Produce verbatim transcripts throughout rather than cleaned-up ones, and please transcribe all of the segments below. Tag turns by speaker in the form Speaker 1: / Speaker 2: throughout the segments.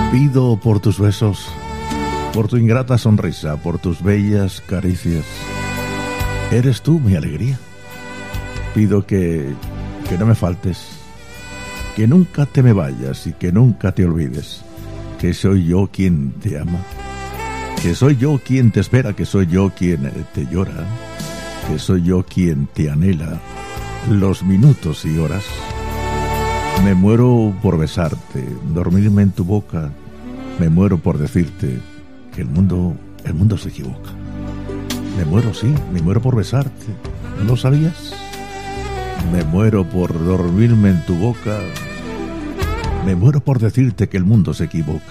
Speaker 1: Pido por tus besos, por tu ingrata sonrisa, por tus bellas caricias. Eres tú mi alegría. Pido que, que no me faltes, que nunca te me vayas y que nunca te olvides que soy yo quien te ama, que soy yo quien te espera, que soy yo quien te llora, que soy yo quien te anhela los minutos y horas. Me muero por besarte, dormirme en tu boca. Me muero por decirte que el mundo, el mundo se equivoca. Me muero, sí, me muero por besarte. ¿No lo sabías? Me muero por dormirme en tu boca. Me muero por decirte que el mundo se equivoca.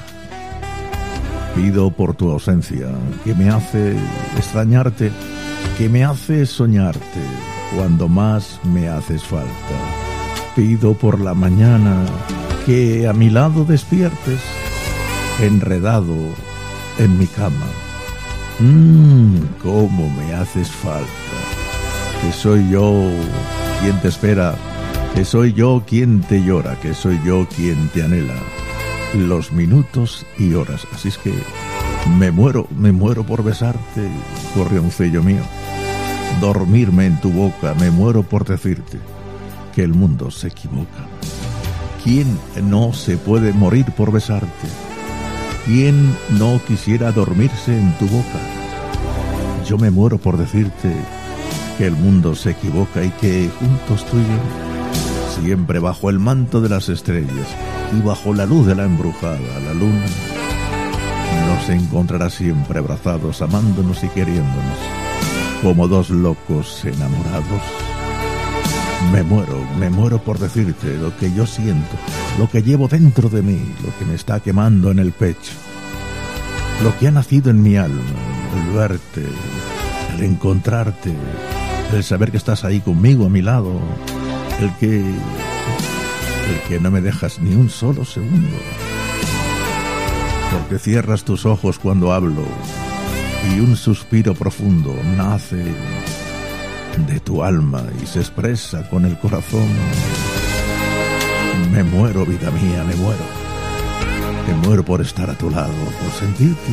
Speaker 1: Pido por tu ausencia, que me hace extrañarte, que me hace soñarte cuando más me haces falta. Pido por la mañana que a mi lado despiertes, enredado en mi cama. Mmm, cómo me haces falta. Que soy yo quien te espera, que soy yo quien te llora, que soy yo quien te anhela los minutos y horas. Así es que me muero, me muero por besarte, gorrioncillo mío. Dormirme en tu boca, me muero por decirte que el mundo se equivoca. ¿Quién no se puede morir por besarte? ¿Quién no quisiera dormirse en tu boca? Yo me muero por decirte que el mundo se equivoca y que juntos tú y yo, siempre bajo el manto de las estrellas y bajo la luz de la embrujada, la luna, nos encontrará siempre abrazados, amándonos y queriéndonos, como dos locos enamorados. Me muero, me muero por decirte lo que yo siento, lo que llevo dentro de mí, lo que me está quemando en el pecho, lo que ha nacido en mi alma, el verte, el encontrarte, el saber que estás ahí conmigo a mi lado, el que, el que no me dejas ni un solo segundo, porque cierras tus ojos cuando hablo y un suspiro profundo nace de tu alma y se expresa con el corazón. Me muero, vida mía, me muero. Me muero por estar a tu lado, por sentirte.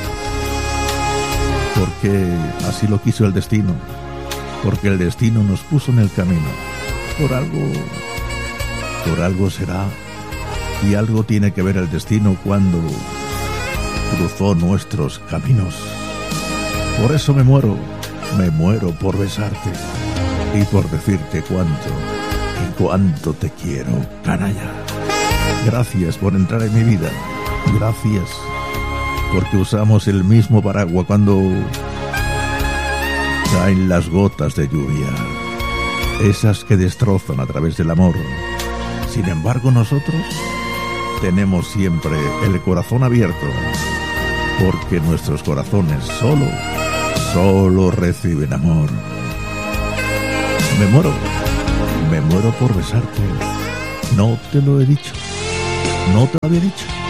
Speaker 1: Porque así lo quiso el destino. Porque el destino nos puso en el camino. Por algo, por algo será. Y algo tiene que ver el destino cuando cruzó nuestros caminos. Por eso me muero. Me muero por besarte y por decirte cuánto y cuánto te quiero, canalla. Gracias por entrar en mi vida. Gracias porque usamos el mismo paraguas cuando caen las gotas de lluvia, esas que destrozan a través del amor. Sin embargo, nosotros tenemos siempre el corazón abierto, porque nuestros corazones solo Solo reciben amor. Me muero, me muero por besarte. No te lo he dicho, no te lo había dicho.